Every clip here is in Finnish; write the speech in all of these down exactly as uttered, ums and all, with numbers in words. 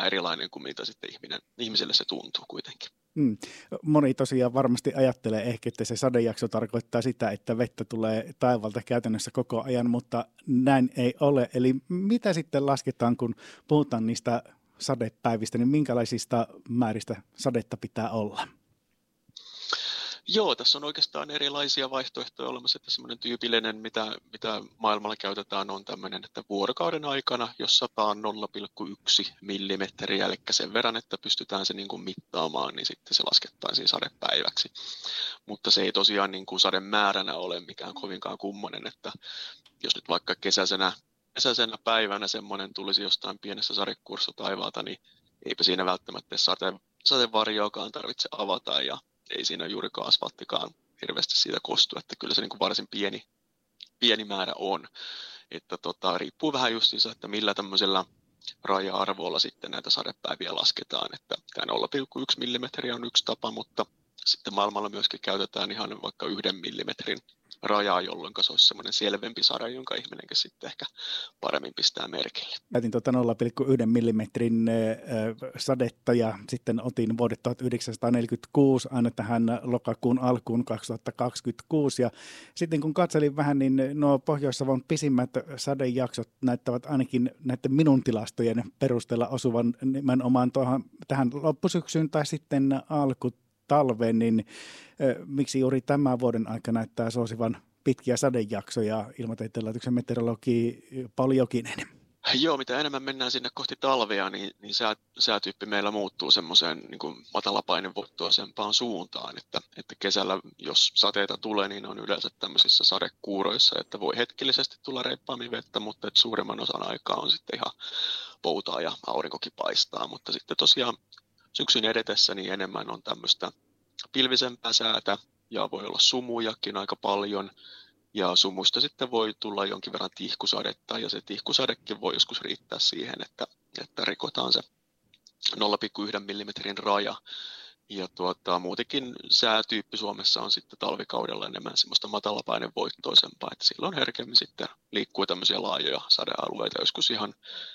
vähän erilainen kuin mitä sitten ihminen, ihmiselle se tuntuu kuitenkin. Hmm. Moni tosiaan varmasti ajattelee ehkä, että se sadejakso tarkoittaa sitä, että vettä tulee taivalta käytännössä koko ajan, mutta näin ei ole. Eli mitä sitten lasketaan, kun puhutaan niistä sadepäivistä, niin minkälaisista määristä sadetta pitää olla? Joo, tässä on oikeastaan erilaisia vaihtoehtoja olemassa, että semmoinen tyypillinen, mitä, mitä maailmalla käytetään, on tämmöinen, että vuorokauden aikana, jos sataa nolla pilkku yksi millimetriä, eli sen verran, että pystytään se niin kuin mittaamaan, niin sitten se laskettaisiin sadepäiväksi. Mutta se ei tosiaan niin kuin sademääränä ole mikään kovinkaan kummonen, että jos nyt vaikka kesäisenä, kesäisenä päivänä semmoinen tulisi jostain pienessä sadekuurossa taivaalta, niin eipä siinä välttämättä sate, satevarjoakaan tarvitse avata ja ei siinä juurikaan asfalttikaan hirveästi siitä kostu, että kyllä se niin kuin varsin pieni, pieni määrä on. Että tota, riippuu vähän justiinsa, että millä tämmöisellä raja-arvoilla sitten näitä sadepäiviä lasketaan. Että tämä nolla pilkku yksi millimetriä on yksi tapa, mutta sitten maailmalla myöskin käytetään ihan vaikka yhden millimetrin rajaa, jolloin se olisi semmoinen selvempi sade, jonka ihminenkin sitten ehkä paremmin pistää merkille. Käytin tuota nolla pilkku yksi millimetrin sadetta ja sitten otin vuodet tuhatyhdeksänsataaneljäkymmentäkuusi aina tähän lokakuun alkuun kaksituhattakaksikymmentäkuusi. Ja sitten kun katselin vähän, niin nuo Pohjois-Savon pisimmät sadejaksot näyttävät ainakin näiden minun tilastojen perusteella osuvan nimenomaan tuohon, tähän loppusyksyyn tai sitten alku talveen, niin ö, miksi juuri tämän vuoden aika näyttää suosivan pitkiä sadejaksoja? Ilmatieteen laitoksen meteorologi Pauli Jokinen. Joo, mitä enemmän mennään sinne kohti talvea, niin, niin sää, säätyyppi meillä muuttuu semmoiseen niin kuin matalapainevoittoisempaan suuntaan, että, että kesällä, jos sateita tulee, niin on yleensä tämmöisissä sadekuuroissa, että voi hetkellisesti tulla reippaammin vettä, mutta että suurimman osan aikaa on sitten ihan poutaa ja aurinkokin paistaa, mutta sitten tosiaan syksyn edetessä niin enemmän on tämmöistä pilvisempää säätä ja voi olla sumujakin aika paljon. Ja sumuista sitten voi tulla jonkin verran tihkusadetta ja se tihkusadekin voi joskus riittää siihen, että, että rikotaan se nolla pilkku yksi millimetrin raja. Ja tuota, muutenkin säätyyppi Suomessa on sitten talvikaudella enemmän semmoista matalapainevoittoisempaa, että silloin herkemmin sitten liikkuu tämmöisiä laajoja sadealueita, joskus ihan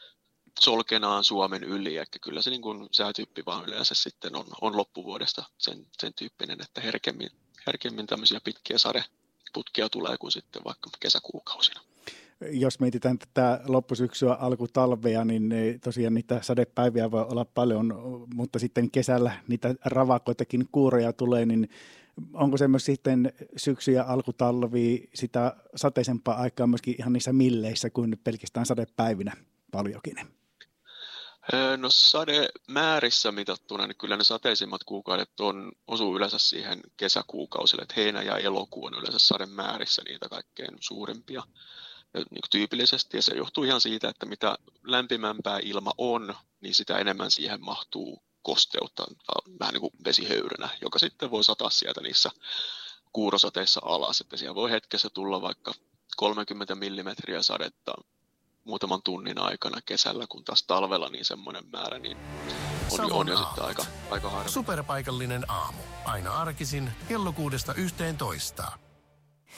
solkenaan Suomen yli, eli kyllä se niin kuin säätyyppi vaan yleensä sitten on, on loppuvuodesta sen, sen tyyppinen, että herkemmin, herkemmin tämmöisiä pitkiä sadeputkia tulee kuin sitten vaikka kesäkuukausina. Jos mietitään tätä loppusyksyä, alkutalvea, niin tosiaan niitä sadepäiviä voi olla paljon, mutta sitten kesällä niitä ravakoitakin kuuroja tulee, niin onko se myös sitten syksy- ja alkutalvi sitä sateisempaa aikaa myöskin ihan niissä milleissä kuin pelkästään sadepäivinä paljonkin? No sademäärissä mitattuna, niin kyllä ne sateisimmat kuukaudet on, osuu yleensä siihen kesäkuukausille, että heinä ja elokuu on yleensä sademäärissä niitä kaikkein suurimpia niin kuin tyypillisesti, ja se johtuu ihan siitä, että mitä lämpimämpää ilma on, niin sitä enemmän siihen mahtuu kosteutta, vähän niin kuin vesihöyrynä, joka sitten voi sataa sieltä niissä kuurosateissa alas, että siellä voi hetkessä tulla vaikka kolmekymmentä millimetriä sadetta muutaman tunnin aikana kesällä, kun taas talvella niin semmoinen määrä niin on, on jo sitten aika, aika harvinaista. Superpaikallinen aamu. Aina arkisin kello kuudesta yhteentoista.